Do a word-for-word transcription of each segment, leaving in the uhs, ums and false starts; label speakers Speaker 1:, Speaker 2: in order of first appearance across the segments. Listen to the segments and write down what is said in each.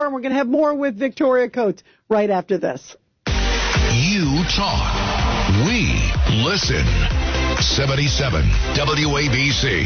Speaker 1: And we're going to have more with Victoria Coates right after this.
Speaker 2: You talk. We listen. seventy-seven W A B C.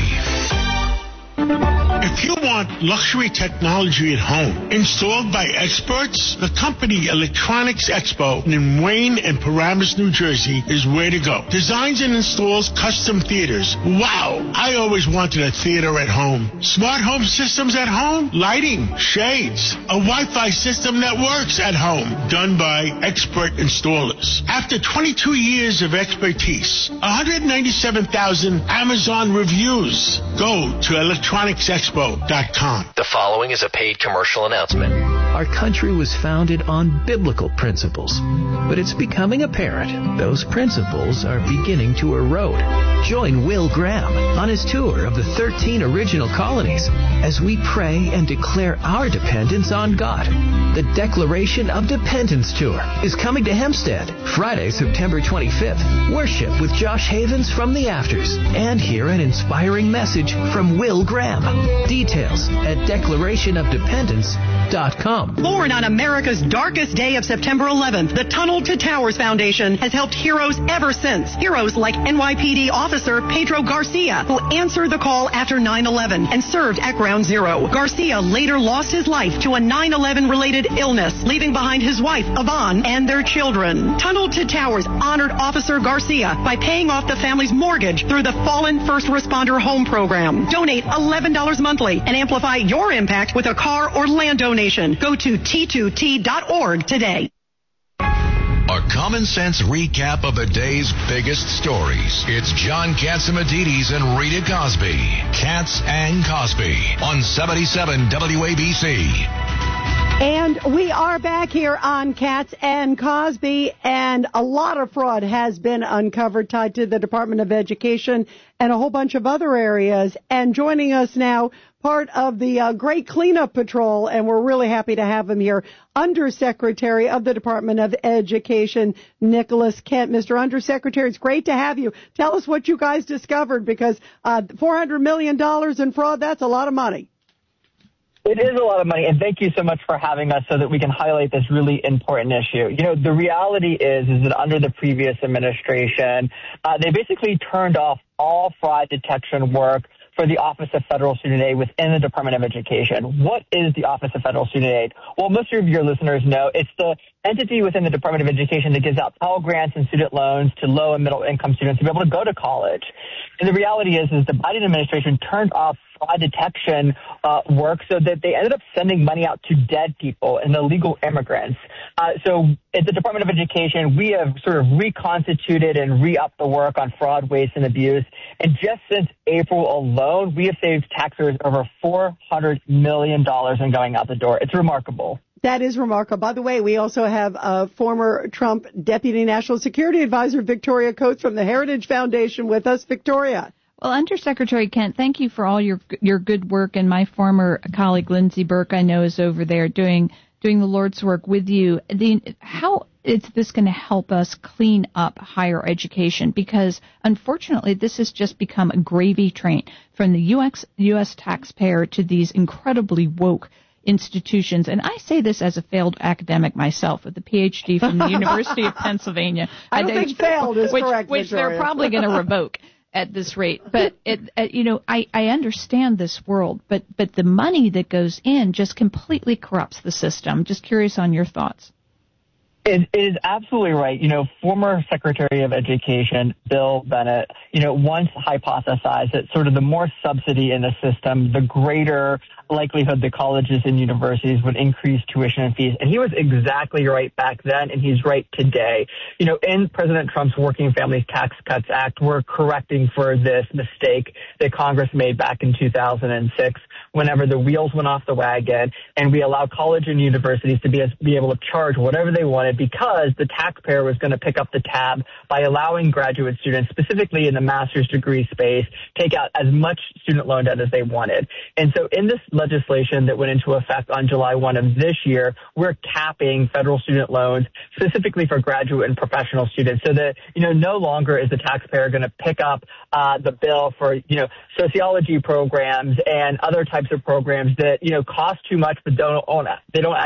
Speaker 3: If you want luxury technology at home installed by experts, the company Electronics Expo in Wayne and Paramus, New Jersey is where to go. Designs and installs custom theaters. Wow! I always wanted a theater at home. Smart home systems at home, lighting, shades, a Wi-Fi system that works at home. Done by expert installers. After twenty-two years of expertise, one hundred ninety-seven thousand Amazon reviews. Go to electronics expo dot com.
Speaker 4: The following is a paid commercial announcement.
Speaker 5: Our country was founded on biblical principles, but it's becoming apparent those principles are beginning to erode. Join Will Graham on his tour of the thirteen original colonies as we pray and declare our dependence on God. The Declaration of Dependence Tour is coming to Hempstead Friday, September twenty-fifth. Worship with Josh Havens from the Afters and hear an inspiring message from Will Graham. Details at declaration of dependence dot com.
Speaker 6: Born on America's darkest day of September eleventh, the Tunnel to Towers Foundation has helped heroes ever since. Heroes like N Y P D officer Pedro Garcia, who answered the call after nine eleven and served at Ground Zero. Garcia later lost his life to a nine eleven related illness, leaving behind his wife, Yvonne, and their children. Tunnel to Towers honored Officer Garcia by paying off the family's mortgage through the Fallen First Responder Home Program. Donate eleven dollars monthly and amplify your impact with a car or land donation. Go to T two T dot org today.
Speaker 2: A common sense recap of the day's biggest stories. It's John Catsimatidis and Rita Cosby. Katz and Cosby on seventy-seven W A B C.
Speaker 1: And we are back here on Katz and Cosby, and a lot of fraud has been uncovered tied to the Department of Education and a whole bunch of other areas. And joining us now, part of the uh, Great Cleanup Patrol, and we're really happy to have him here, Undersecretary of the Department of Education, Nicholas Kent. Mister Undersecretary, it's great to have you. Tell us what you guys discovered, because uh, four hundred million dollars in fraud, that's a lot of money.
Speaker 7: It is a lot of money, and thank you so much for having us so that we can highlight this really important issue. You know, the reality is, is that under the previous administration, uh, they basically turned off all fraud detection work for the Office of Federal Student Aid within the Department of Education. What is the Office of Federal Student Aid? Well, most of your listeners know it's the entity within the Department of Education that gives out Pell Grants and student loans to low and middle income students to be able to go to college. And the reality is, is the Biden administration turned off fraud detection uh, work so that they ended up sending money out to dead people and illegal immigrants. Uh, so at the Department of Education, we have sort of reconstituted and re-upped the work on fraud, waste, and abuse. And just since April alone, we have saved taxpayers over four hundred million dollars in going out the door. It's remarkable.
Speaker 1: That is remarkable. By the way, we also have uh, former Trump Deputy National Security Advisor Victoria Coates from the Heritage Foundation with us. Victoria.
Speaker 8: Well, Undersecretary Kent, thank you for all your your good work, and my former colleague Lindsey Burke, I know, is over there doing doing the Lord's work with you. The, how is this going to help us clean up higher education? Because unfortunately, this has just become a gravy train from the U S U S taxpayer to these incredibly woke institutions. And I say this as a failed academic myself with a P H D from the University of Pennsylvania.
Speaker 1: I don't think failed is
Speaker 8: which,
Speaker 1: correct,
Speaker 8: Which
Speaker 1: Victoria.
Speaker 8: they're probably going to revoke at this rate. But, it, uh, you know, I, I understand this world, but, but the money that goes in just completely corrupts the system. Just curious on your thoughts.
Speaker 7: It is absolutely right. You know, former Secretary of Education, Bill Bennett, you know, once hypothesized that sort of the more subsidy in the system, the greater likelihood that colleges and universities would increase tuition and fees. And he was exactly right back then, and he's right today. You know, in President Trump's Working Families Tax Cuts Act, we're correcting for this mistake that Congress made back in two thousand six, whenever the wheels went off the wagon, and we allowed college and universities to be, be able to charge whatever they wanted, because the taxpayer was going to pick up the tab by allowing graduate students, specifically in the master's degree space, take out as much student loan debt as they wanted. And so in this legislation that went into effect on July first of this year, we're capping federal student loans specifically for graduate and professional students, so that, you know, no longer is the taxpayer going to pick up uh, the bill for, you know, sociology programs and other types of programs that, you know, cost too much but don't, they don't